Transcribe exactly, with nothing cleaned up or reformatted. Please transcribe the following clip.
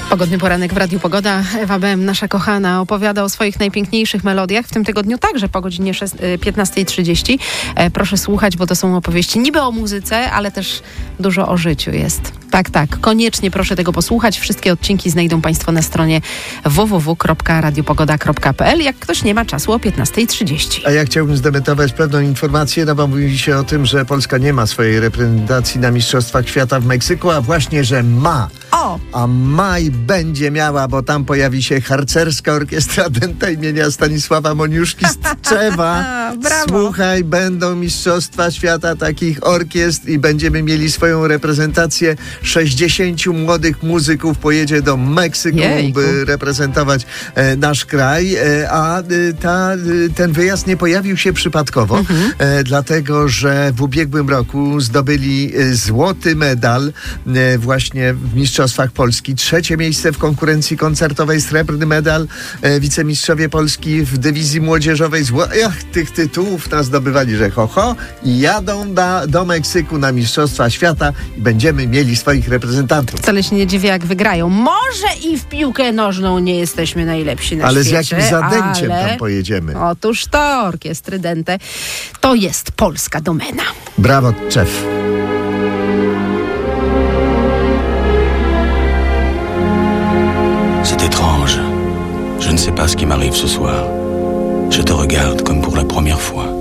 Pogodny poranek w Radiu Pogoda. Ewa Bem, nasza kochana, opowiada o swoich najpiękniejszych melodiach. W tym tygodniu także po godzinie piętnasta trzydzieści. Proszę słuchać, bo to są opowieści niby o muzyce, ale też dużo o życiu jest. Tak, tak. Koniecznie proszę tego posłuchać. Wszystkie odcinki znajdą Państwo na stronie w w w kropka radiopogoda kropka p l. Jak ktoś nie ma czasu, o piętnasta trzydzieści. A ja chciałbym zdementować pewną informację, no bo mówi się o tym, że Polska nie ma swojej reprezentacji na Mistrzostwach Świata w Meksyku, a właśnie, że ma. O! A ma i będzie miała, bo tam pojawi się harcerska orkiestra Dęta imienia Stanisława Moniuszki z Tczewa. Brawo. Słuchaj, będą Mistrzostwa Świata takich orkiestr i będziemy mieli swoją reprezentację. sześćdziesięciu młodych muzyków pojedzie do Meksyku, Jejku. by reprezentować e, nasz kraj, e, a e, ta, e, ten wyjazd nie pojawił się przypadkowo, mhm. e, dlatego, że w ubiegłym roku zdobyli e, złoty medal e, właśnie w Mistrzostwach Polski. Trzecie miejsce w konkurencji koncertowej, srebrny medal, e, wicemistrzowie Polski w dywizji młodzieżowej. Zło- Ach, tych tytułów nas zdobywali, że ho, ho, i jadą da, do Meksyku na Mistrzostwa Świata i będziemy mieli swoich reprezentantów. Wcale się nie dziwię, jak wygrają. Może i w piłkę nożną nie jesteśmy najlepsi na Ale świecie. z jakim zadęciem ale... tam pojedziemy? Otóż to, orkiestry Dęte. To jest polska domena. Brawo, Tczew. C'est étrange. Je ne sais pas ce qui m'arrive ce soir. Je te regarde comme pour la première fois.